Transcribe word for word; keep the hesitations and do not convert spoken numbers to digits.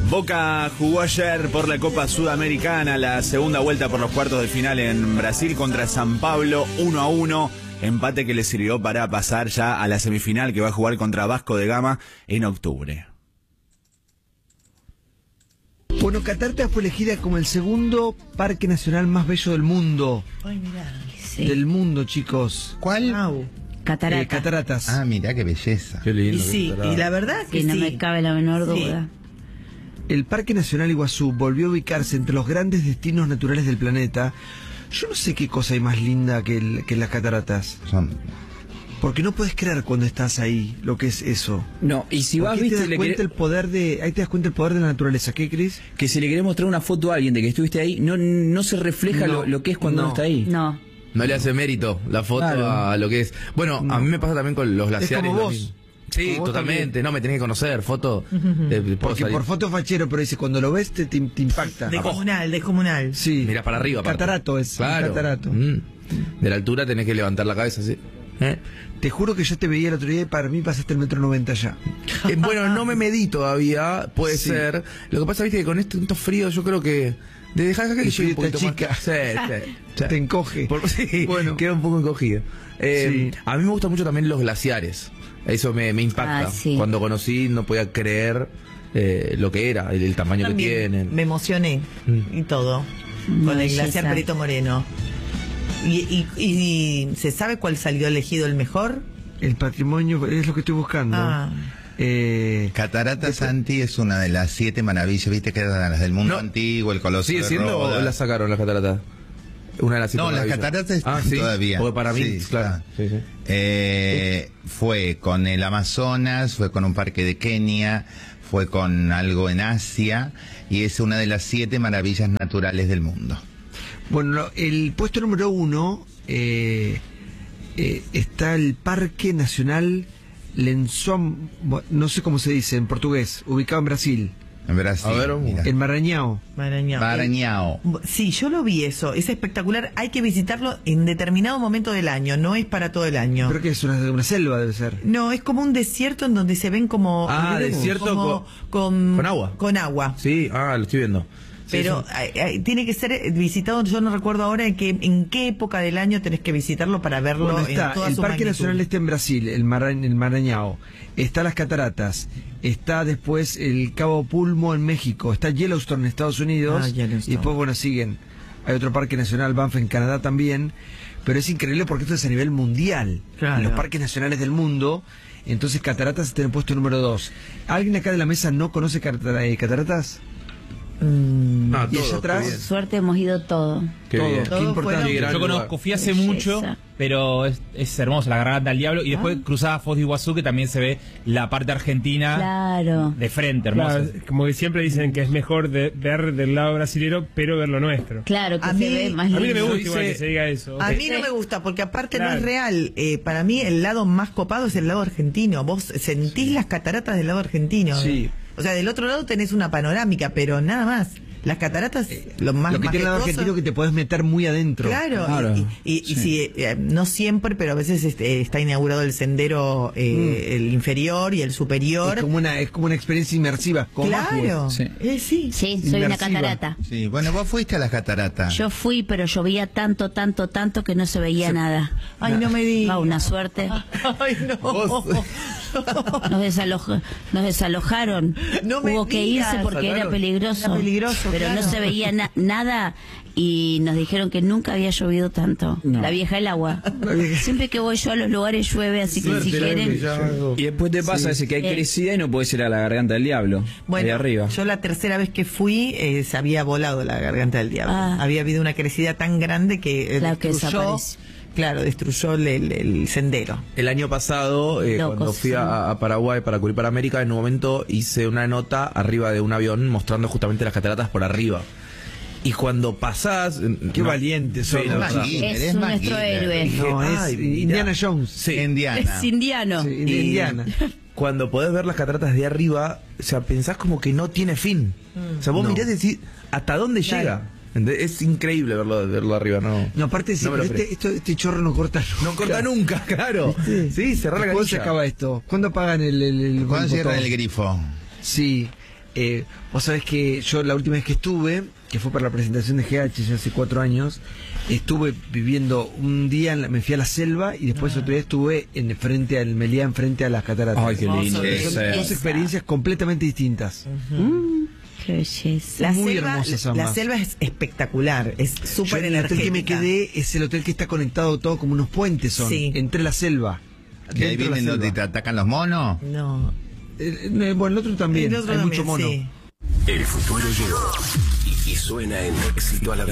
Boca jugó ayer por la Copa Sudamericana, la segunda vuelta por los cuartos de final en Brasil contra San Pablo, uno a uno. Empate que le sirvió para pasar ya a la semifinal que va a jugar contra Vasco da Gama en octubre. Bueno, Cataratas fue elegida como el segundo parque nacional más bello del mundo. Ay, mirá. Sí. Del mundo, chicos. ¿Cuál? Wow. Catarata. Eh, cataratas. Ah, mirá qué belleza. Qué lindo. Y sí, y la verdad que Que no sí. me cabe la menor Sí. duda. El Parque Nacional Iguazú volvió a ubicarse entre los grandes destinos naturales del planeta. Yo no sé qué cosa hay más linda que, el, que las cataratas. Son... Porque no puedes creer cuando estás ahí lo que es eso. No, y si Porque vas, ahí viste, te das le cuenta querés- el poder de, ahí te das cuenta el poder de la naturaleza. ¿Qué, Cris? que si le querés mostrar una foto a alguien de que estuviste ahí, no, no se refleja No, lo, lo que es cuando no. uno está ahí. No. No le hace mérito la foto Claro. a lo que es. Bueno, No. a mí me pasa también con los glaciares. como lo vos. mismo. Sí, Como vos totalmente. también. No, me tenés que conocer, foto. de- de- puedo Porque salir. por foto fachero, pero dice, cuando lo ves te, te, te impacta. Descomunal, descomunal. Sí. Mirá para arriba. aparte. Catarato es. Claro. Catarato. Mm. De la altura tenés que levantar la cabeza así. ¿Eh? Te juro que yo te veía el otro día y para mí pasaste el metro noventa ya. Eh, bueno, no me medí todavía, puede Sí. ser. Lo que pasa, viste, que con este tanto frío yo creo que... De dejar que El llegue un frío te poquito achica. más. Sí, sí, sí. Te encoge. Por- sí, Bueno. queda un poco encogido. Eh, Sí. A mí me gustan mucho también los glaciares. Eso me, me impacta. Ah, sí. Cuando conocí no podía creer eh, lo que era, el, el tamaño que También tienen. me emocioné Mm. y todo. Una Con el belleza. glaciar Perito Moreno. Y, y, y ¿se sabe cuál salió elegido el mejor? El patrimonio es lo que estoy buscando. Ah. Eh, Cataratas Santi es una de las siete maravillas, viste que eran las del mundo No. antiguo, el coloso ¿Sigue de siendo o Rodas. la sacaron las cataratas? Una de las siete No, las maravillas. cataratas están Ah, sí, todavía. Porque para mí, Sí, claro. está. Sí, sí. Eh, fue con el Amazonas, fue con un parque de Kenia, fue con algo en Asia y es una de las siete maravillas naturales del mundo. bueno, lo- el puesto número uno eh, eh, está el Parque Nacional Lençol, no sé cómo se dice en portugués, ubicado en Brasil, En Brasil. A ver, mira. en Maranhão. Maranhão. Maranhão. Eh, Sí, yo lo vi eso. Es espectacular. Hay que visitarlo en determinado momento del año. No es para todo el año. Creo que es una, una selva, debe ser. No, es como un desierto en donde se ven como... Ah, como- desierto como- con- con agua. Con agua. Sí, ah, lo estoy viendo. Sí, Pero sí. ay, ay, tiene que ser visitado, yo no recuerdo ahora en qué, en qué época del año tenés que visitarlo para verlo Bueno, en está, toda el su Parque magnitud. Nacional está en Brasil, el, Mara- el Maranhão. Está las cataratas. Está después el Cabo Pulmo en México. Está Yellowstone en Estados Unidos. Ah, Yellowstone. Y después, bueno, siguen. Hay otro Parque Nacional, Banff en Canadá también. Pero es increíble porque esto es a nivel mundial. Claro. En los parques nacionales del mundo. Entonces, cataratas está en el puesto número dos. ¿Alguien acá de la mesa no conoce catara- eh, cataratas? Mm, Ah, Y allá todo, atrás, qué bien. Suerte hemos ido todo. Qué todo. bien. Qué Todo importante. fueron- gran Yo lugar. conozco, fui hace Belleza. mucho, pero es, es hermoso, la Garganta del Diablo. Y después cruzaba Foz de Iguazú, que también se ve la parte argentina Claro. de frente, hermoso. Claro, como que siempre dicen que es mejor de- ver del lado brasilero, pero ver lo nuestro. Claro, que A se mí- ve más A mí no me lindo. gusta Yo igual hice- que se diga eso. A mí no me gusta porque aparte no Claro. es real. Eh, para mí el lado más copado es el lado argentino. Vos sentís las cataratas del lado argentino. Sí. O sea, del otro lado tenés una panorámica, pero nada más. Las cataratas, lo más Lo que tiene el lado majestuoso- argentino que te podés meter muy adentro. Claro, Claro. y, y- y si eh, no siempre, pero a veces este, está inaugurado el sendero, eh, el inferior y el superior. Es como una, es como una experiencia inmersiva. Como Claro, Sí. eh, sí. Sí, soy una Inmersiva. catarata. Sí, bueno, vos fuiste a las cataratas. Yo fui, pero llovía tanto, tanto, tanto que no se veía nada. Ay, no me digas. Ah, una suerte. Ay, no. Nos, desaloja- nos desalojaron. No me Hubo que digas. irse porque era peligroso. Era peligroso, pero claro. no se veía na- nada y nos dijeron que nunca había llovido tanto. No. La vieja el agua. Siempre que voy yo a los lugares llueve, así que si quieren... Y después te pasa ese que hay Eh. crecida y no puedes ir a la Garganta del Diablo. Bueno, ahí arriba. yo la tercera vez que fui eh, se había volado la Garganta del Diablo. Ah. Había habido una crecida tan grande que eh, Claro, que destruyó, desapareció. claro, destruyó el, el- el sendero. El año pasado, eh, Locos, cuando fui sí. a, a Paraguay para cubrir para América, en un momento hice una nota arriba de un avión mostrando justamente las cataratas por arriba. Y cuando pasás... Qué valiente sos. Sí, la Es verdad. MacGyver, Es es nuestro MacGyver. héroe. No, es Ay, mira. Indiana Jones. Sí. Indiana. Es indiano. Sí, Y Indiana. Cuando podés ver las cataratas de arriba, o sea, pensás como que no tiene fin. O sea, vos No. mirás y decís, ¿hasta dónde Claro. llega? ¿Entendés? Es increíble verlo, verlo arriba, ¿no? No, aparte sí, No me lo pero este, creo. esto- este chorro no corta nunca. No corta nunca, claro. Sí. Sí, cerrá la ¿Cuándo se canilla. acaba esto? ¿Cuándo apagan el, el, el ¿Cuándo el cierran botón? el grifo? Sí. Eh, vos sabés que yo la última vez que estuve, que fue para la presentación de G H ya hace cuatro años, estuve viviendo un día, en la- me fui a la selva y después otro día estuve en frente al Meliá, en frente a las cataratas. Ay, qué lindo. Hermoso. Son Sí. dos experiencias completamente distintas. Mm, qué belleza. La Muy selva, hermosas la ambas. selva es espectacular, es Yo súper en el hotel que me energética. quedé es el hotel que está conectado todo como unos puentes son, Sí. entre la selva. Que ahí dentro de la vienen donde selva. te atacan los monos. No. Eh, eh, bueno, el otro también, El otro hay también, mucho mono. sí. El futuro llegó y, y suena en éxito a la